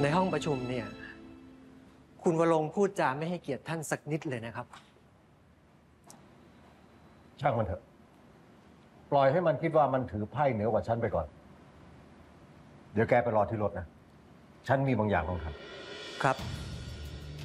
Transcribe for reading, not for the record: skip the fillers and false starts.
ในห้องประชุมเนี่ยคุณวรงค์พูดจาไม่ให้เกียรติท่านสักนิดเลยนะครับช่างมันเถอะปล่อยให้มันคิดว่ามันถือไพ่เหนือกว่าฉันไปก่อนเดี๋ยวแกไปรอที่รถนะฉันมีบางอย่างต้องทำครับ